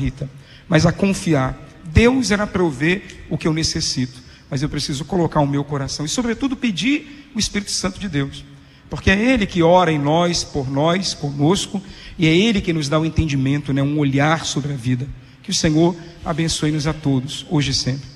Rita, mas a confiar. Deus irá prover o que eu necessito, mas eu preciso colocar o meu coração e, sobretudo, pedir o Espírito Santo de Deus, porque é Ele que ora em nós, conosco, e é Ele que nos dá o entendimento, um olhar sobre a vida. Que o Senhor abençoe-nos a todos, hoje e sempre.